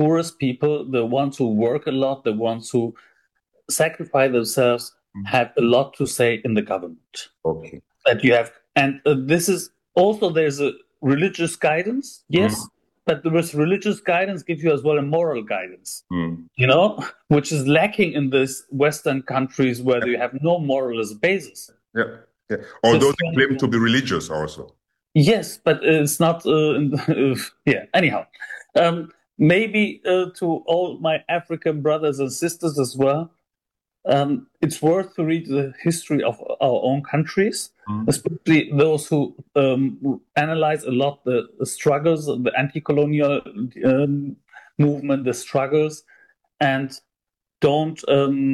poorest people, the ones who work a lot, the ones who sacrifice themselves, have a lot to say in the government. Okay. That you have, and this is also, there's a religious guidance, yes, but there is religious guidance gives you as well a moral guidance, which is lacking in these Western countries where you have no moral as a basis. Yeah. Although they claim to be religious also. Yes, but it's not. Anyhow, maybe to all my African brothers and sisters as well, it's worth to read the history of our own countries, especially those who analyze a lot the struggles, the anti-colonial movement, the struggles, and don't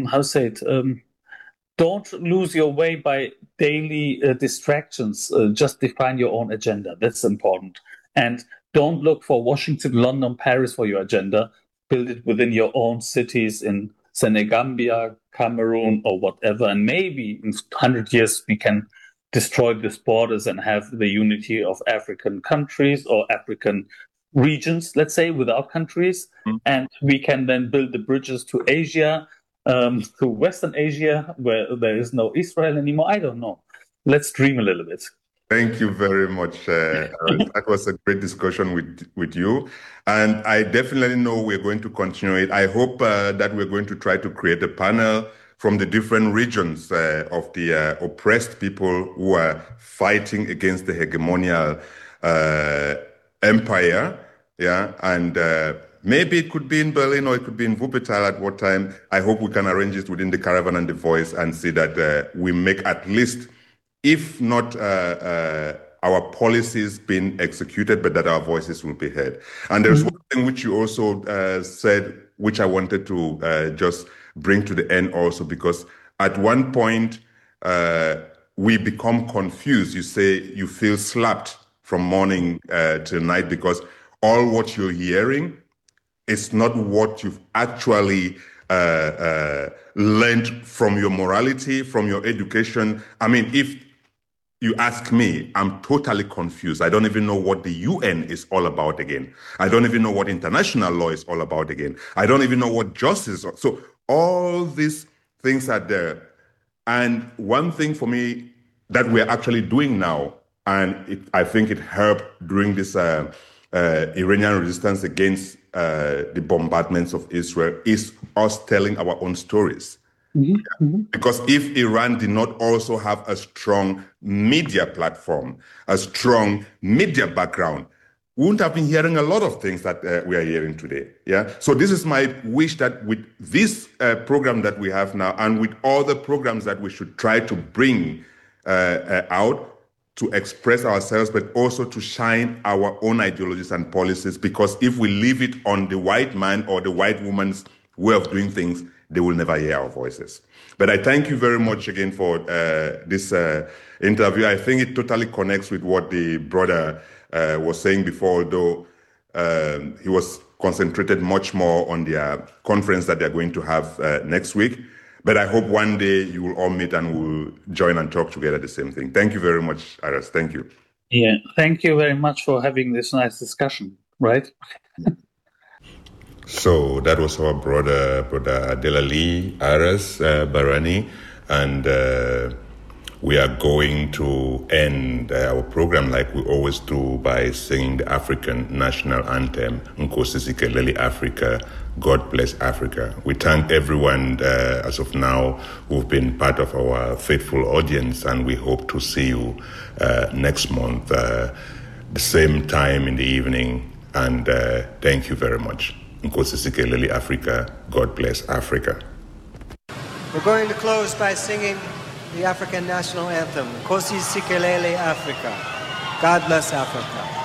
don't lose your way by daily distractions. Just define your own agenda. That's important. And don't look for Washington, London, Paris for your agenda. Build it within your own cities in Senegambia, Cameroon, or whatever. And maybe in 100 years, we can destroy these borders and have the unity of African countries or African regions, let's say, without countries. And we can then build the bridges to Asia, to Western Asia, where there is no Israel anymore. I don't know. Let's dream a little bit. Thank you very much. That was a great discussion with you. And I definitely know we're going to continue it. I hope that we're going to try to create a panel from the different regions of the oppressed people who are fighting against the hegemonial empire. Yeah. And maybe it could be in Berlin or it could be in Wuppertal at what time. I hope we can arrange it within the Caravan and the Voice and see that we make at least, if not our policies being executed, but that our voices will be heard. And there's one thing which you also said, which I wanted to just bring to the end also, because at one point we become confused. You say you feel slapped from morning till night because all what you're hearing is not what you've actually learned from your morality, from your education. I mean, if you ask me, I'm totally confused. I don't even know what the UN is all about again. I don't even know what international law is all about again. I don't even know what justice is. So all these things are there. And one thing for me that we're actually doing now, and I think it helped during this Iranian resistance against the bombardments of Israel, is us telling our own stories. Because if Iran did not also have a strong media platform, a strong media background, we wouldn't have been hearing a lot of things that we are hearing today. Yeah. So this is my wish, that with this program that we have now and with all the programs that we should try to bring out to express ourselves, but also to shine our own ideologies and policies, because if we leave it on the white man or the white woman's way of doing things, they will never hear our voices. But I thank you very much again for this interview. I think it totally connects with what the brother was saying before, although he was concentrated much more on their conference that they're going to have next week. But I hope one day you will all meet and we'll join and talk together the same thing. Thank you very much, Aras. Thank you. Yeah, thank you very much for having this nice discussion, right? So that was our brother Delali Aras Barani, and we are going to end our program like we always do by singing the African national anthem, Nkosi Sikelel' Africa, God bless Africa. We thank everyone as of now who've been part of our faithful audience, and we hope to see you next month, the same time in the evening, and thank you very much. Nkosi Sikelel' Africa, God bless Africa. We're going to close by singing the African national anthem, Nkosi Sikelel' Africa, God bless Africa.